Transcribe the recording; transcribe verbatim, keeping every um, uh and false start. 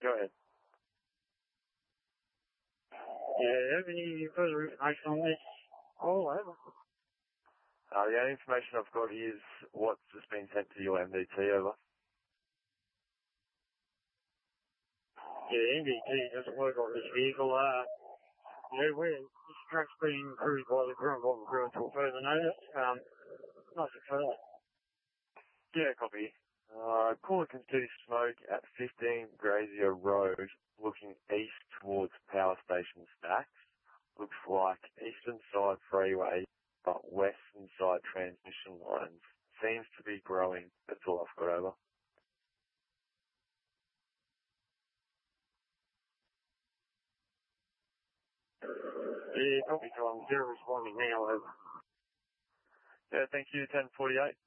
Go ahead. Yeah, any further information on this? All over. Uh, the only information I've got is what's just been sent to your M D T, over. Yeah, M D T doesn't work on this vehicle. Uh, yeah, we're, this truck's been approved by the Greenville Crew until further notice. Um, nothing further. Yeah, copy. Uh, caller can see smoke at fifteen Grazier Road, looking east towards Power Station Stacks. Looks like eastern side freeway, but western side transmission lines. Seems to be growing. That's all I've got, over. Yeah, copy, Tom. Zero responding now, over. Yeah, thank you, ten forty-eight.